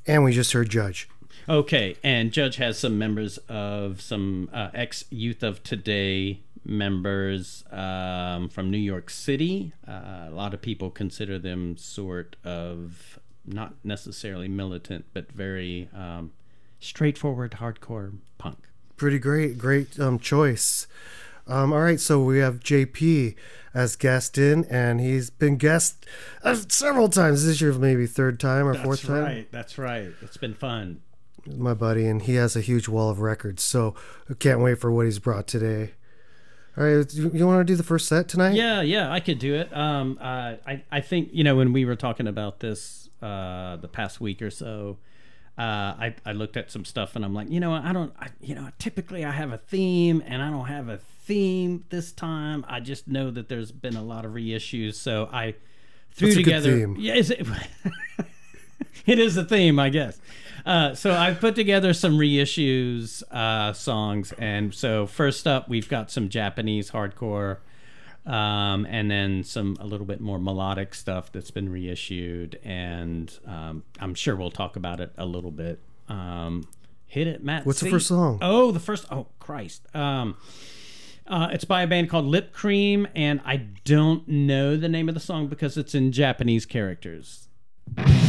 And we just heard Judge. Okay, and Judge has some members of some ex-Youth of Today members from New York City. A lot of people consider them sort of not necessarily militant, but very straightforward hardcore punk. Pretty great choice. All right, so we have JP as guest in, and he's been guest several times this year, maybe third time or fourth time. That's right. It's been fun. My buddy, and he has a huge wall of records, so I can't wait for what he's brought today. All right, you want to do the first set tonight? Yeah, I could do it. I think, when we were talking about this the past week or so, I looked at some stuff and I'm like, typically I have a theme, and I don't have a theme this time. I just know that there's been a lot of reissues, so I threw together. Good theme. Yeah, it is a theme, I guess. So I've put together some reissues songs, and so first up we've got some Japanese hardcore, and then a little bit more melodic stuff that's been reissued, and I'm sure we'll talk about it a little bit. Hit it, Matt. What's the first song? Oh, Christ. It's by a band called Lip Cream, and I don't know the name of the song because it's in Japanese characters.